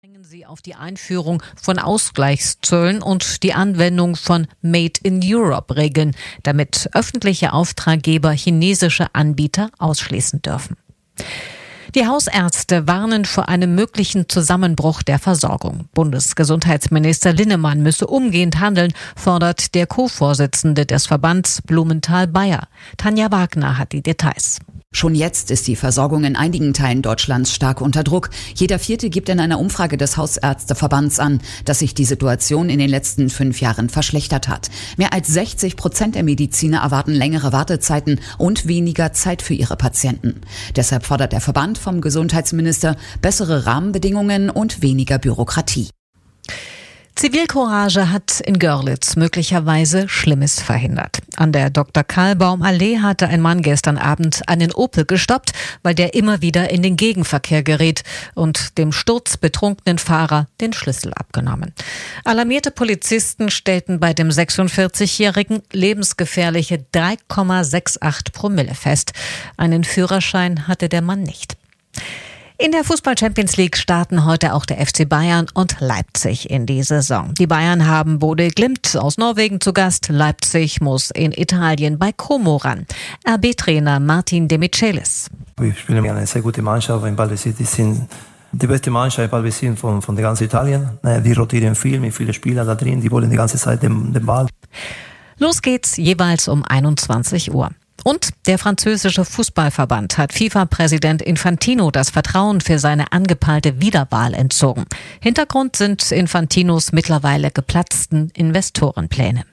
Drängen Sie auf die Einführung von Ausgleichszöllen und die Anwendung von Made-in-Europe-Regeln, damit öffentliche Auftraggeber chinesische Anbieter ausschließen dürfen. Die Hausärzte warnen vor einem möglichen Zusammenbruch der Versorgung. Bundesgesundheitsminister Linnemann müsse umgehend handeln, fordert der Co-Vorsitzende des Verbands Blumenthal-Bayer. Tanja Wagner hat die Details. Schon jetzt ist die Versorgung in einigen Teilen Deutschlands stark unter Druck. Jeder Vierte gibt in einer Umfrage des Hausärzteverbands an, dass sich die Situation in den letzten 5 Jahren verschlechtert hat. Mehr als 60% der Mediziner erwarten längere Wartezeiten und weniger Zeit für ihre Patienten. Deshalb fordert der Verband vom Gesundheitsminister bessere Rahmenbedingungen und weniger Bürokratie. Zivilcourage hat in Görlitz möglicherweise Schlimmes verhindert. An der Dr.-Karlbaum-Allee hatte ein Mann gestern Abend einen Opel gestoppt, weil der immer wieder in den Gegenverkehr geriet und dem sturzbetrunkenen Fahrer den Schlüssel abgenommen. Alarmierte Polizisten stellten bei dem 46-Jährigen lebensgefährliche 3,68 Promille fest. Einen Führerschein hatte der Mann nicht. In der Fußball-Champions League starten heute auch der FC Bayern und Leipzig in die Saison. Die Bayern haben Bode Glimt aus Norwegen zu Gast. Leipzig muss in Italien bei Como ran. RB-Trainer Martin De Michelis. Wir spielen eine sehr gute Mannschaft. In Ballbesitz sind die beste Mannschaft in Ballbesitz von der ganzen Italien. Die rotieren viel, mit vielen Spielern da drin. Die wollen die ganze Zeit den Ball. Los geht's jeweils um 21 Uhr. Und der französische Fußballverband hat FIFA-Präsident Infantino das Vertrauen für seine angepeilte Wiederwahl entzogen. Hintergrund sind Infantinos mittlerweile geplatzten Investorenpläne.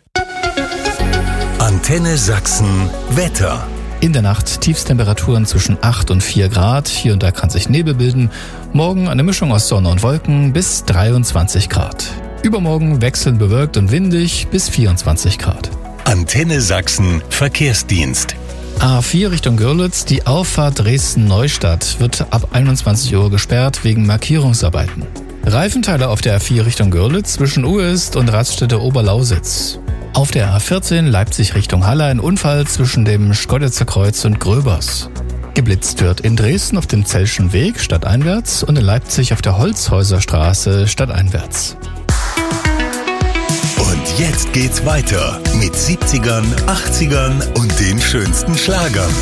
Antenne Sachsen Wetter. In der Nacht Tiefstemperaturen zwischen 8 und 4 Grad. Hier und da kann sich Nebel bilden. Morgen eine Mischung aus Sonne und Wolken bis 23 Grad. Übermorgen wechselnd bewölkt und windig bis 24 Grad. Antenne Sachsen Verkehrsdienst. A4 Richtung Görlitz, die Auffahrt Dresden-Neustadt wird ab 21 Uhr gesperrt wegen Markierungsarbeiten. Reifenteile auf der A4 Richtung Görlitz zwischen Uest und Raststätte Oberlausitz. Auf der A14 Leipzig Richtung Halle ein Unfall zwischen dem Schkeuditzer Kreuz und Gröbers. Geblitzt wird in Dresden auf dem Zellschen Weg stadteinwärts und in Leipzig auf der Holzhäuserstraße stadteinwärts. Und jetzt geht's weiter mit 70ern, 80ern und den schönsten Schlagern.